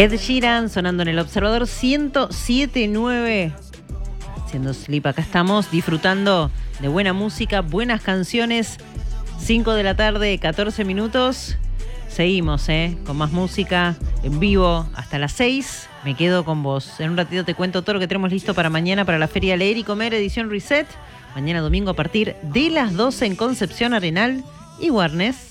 Ed Sheeran sonando en el Observador 107.9. Haciendo Sleep, acá estamos disfrutando de buena música, buenas canciones. 5 de la tarde, 14 minutos. Seguimos, con más música en vivo hasta las 6. Me quedo con vos. En un ratito te cuento todo lo que tenemos listo para mañana para la Feria Leer y Comer edición Reset. Mañana domingo a partir de las 12 en Concepción, Arenal y Warnes.